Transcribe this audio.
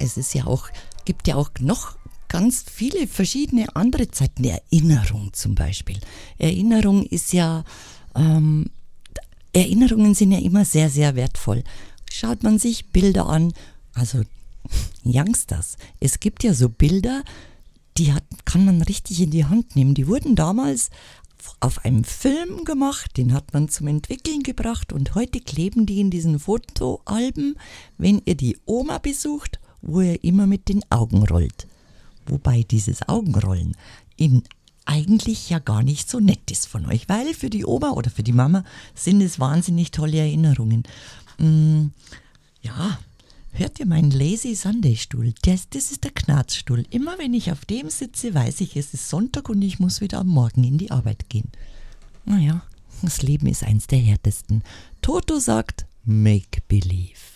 es ist ja auch, gibt ja auch noch ganz viele verschiedene andere Zeiten. Erinnerung zum Beispiel. Erinnerung ist ja, Erinnerungen sind ja immer sehr, sehr wertvoll. Schaut man sich Bilder an, also Youngsters, es gibt ja so Bilder, kann man richtig in die Hand nehmen. Die wurden damals auf einem Film gemacht, den hat man zum Entwickeln gebracht und heute kleben die in diesen Fotoalben, wenn ihr die Oma besucht, wo ihr immer mit den Augen rollt. Wobei dieses Augenrollen eigentlich ja gar nicht so nett ist von euch, weil für die Oma oder für die Mama sind es wahnsinnig tolle Erinnerungen. Ja, hört ihr meinen Lazy Sunday Stuhl? Das ist der Knarzstuhl. Immer wenn ich auf dem sitze, weiß ich, es ist Sonntag und ich muss wieder am Morgen in die Arbeit gehen. Naja, das Leben ist eins der härtesten. Toto sagt, make believe.